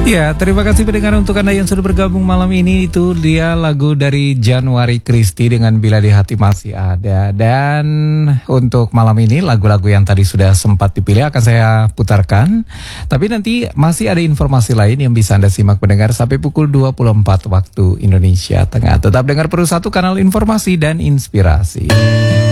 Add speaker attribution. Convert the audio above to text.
Speaker 1: Ya, terima kasih pendengar untuk Anda yang sudah bergabung malam ini. Itu dia lagu dari Januari Christie dengan Bila di Hati Masih Ada. Dan untuk malam ini lagu-lagu yang tadi sudah sempat dipilih akan saya putarkan. Tapi nanti masih ada informasi lain yang bisa Anda simak pendengar sampai pukul 24 waktu Indonesia Tengah. Tetap dengar Peru 1 kanal informasi dan inspirasi.